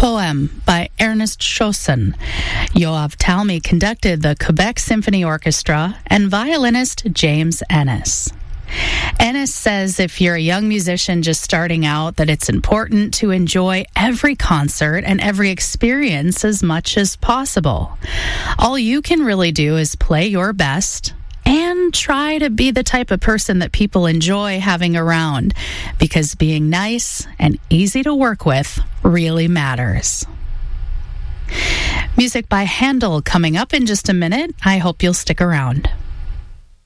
Poem by Ernest Chausson. Yoav Talmy conducted the Quebec Symphony Orchestra and violinist James Ennis. Ennis says if you're a young musician just starting out, that it's important to enjoy every concert and every experience as much as possible. All you can really do is play your best and try to be the type of person that people enjoy having around, because being nice and easy to work with really matters. Music by Handel coming up in just a minute. I hope you'll stick around.